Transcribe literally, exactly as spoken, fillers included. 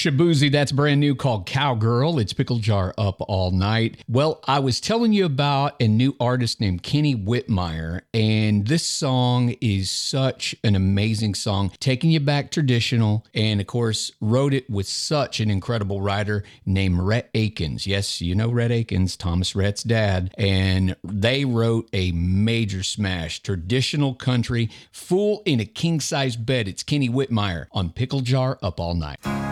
Shabuzi, that's brand new, called Cowgirl. It's Pickle Jar Up All Night. Well, I was telling you about a new artist named Kenny Whitmire, and this song is such an amazing song, taking you back traditional, and of course, wrote it with such an incredible writer named Rhett Akins. Yes, you know Rhett Akins, Thomas Rhett's dad, and they wrote a major smash, traditional country, Fool in a King-Size Bed. It's Kenny Whitmire on Pickle Jar Up All Night.